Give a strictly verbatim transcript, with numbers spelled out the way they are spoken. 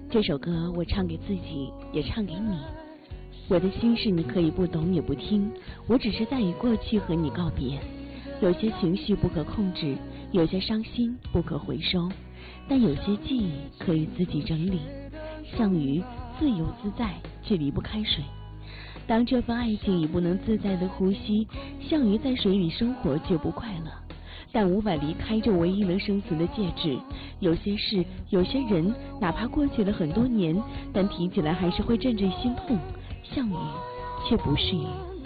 这首歌我唱给自己，也唱给你。我的心事你可以不懂也不听，我只是在与过去和你告别。有些情绪不可控制，有些伤心不可回收，但有些记忆可以自己整理。像鱼自由自在，却离不开水。当这份爱情已不能自在的呼吸，像鱼在水里生活却不快乐，但无法离开这唯一能生存的戒指。有些事，有些人，哪怕过去了很多年，但提起来还是会阵阵心痛。像鱼，却不是鱼。